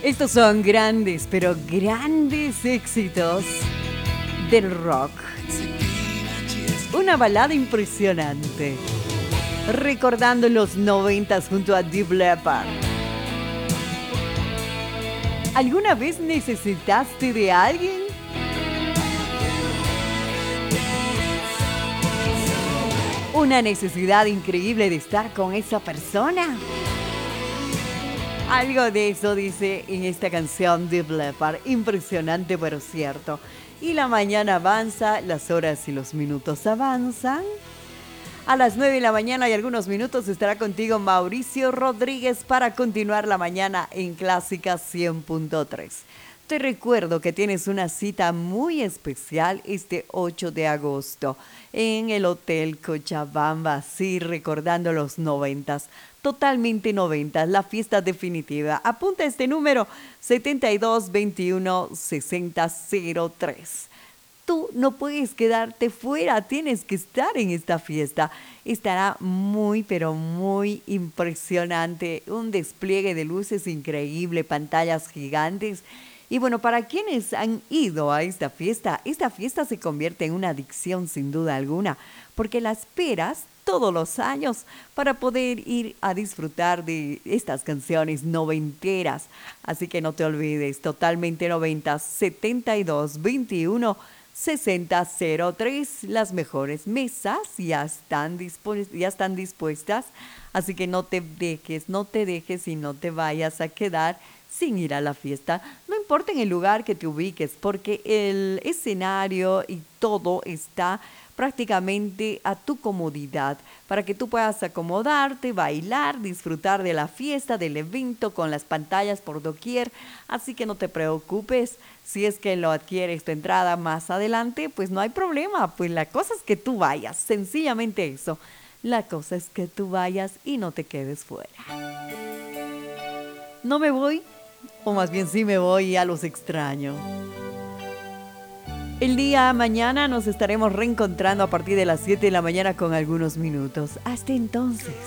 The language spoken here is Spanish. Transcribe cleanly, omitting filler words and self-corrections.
Estos son grandes, pero grandes éxitos del rock. Una balada impresionante. Recordando los 90s junto a Def Leppard. ¿Alguna vez necesitaste de alguien? Una necesidad increíble de estar con esa persona. Algo de eso dice en esta canción de Def Leppard. Impresionante, pero cierto. Y la mañana avanza, las horas y los minutos avanzan. A las 9 de la mañana y algunos minutos estará contigo Mauricio Rodríguez para continuar la mañana en Clásica 100.3. Te recuerdo que tienes una cita muy especial este 8 de agosto en el Hotel Cochabamba, sí, recordando los 90s, totalmente 90s, la fiesta definitiva. Apunta este número 7221-6003. Tú no puedes quedarte fuera, tienes que estar en esta fiesta. Estará muy, pero muy impresionante. Un despliegue de luces increíble, pantallas gigantes. Y bueno, para quienes han ido a esta fiesta se convierte en una adicción sin duda alguna, porque la esperas todos los años para poder ir a disfrutar de estas canciones noventeras. Así que no te olvides, totalmente 90, 7221-6003. Las mejores mesas ya están dispuestas, así que no te dejes y no te vayas a quedar sin ir a la fiesta. No importa en el lugar que te ubiques, porque el escenario y todo está prácticamente a tu comodidad, para que tú puedas acomodarte, bailar, disfrutar de la fiesta, del evento, con las pantallas por doquier. Así que no te preocupes, si es que lo adquieres tu entrada más adelante, pues no hay problema, pues la cosa es que tú vayas, sencillamente eso. La cosa es que tú vayas y no te quedes fuera. No me voy, o más bien sí me voy, ya los extraño. El día mañana nos estaremos reencontrando a partir de las 7 de la mañana con algunos minutos. Hasta entonces.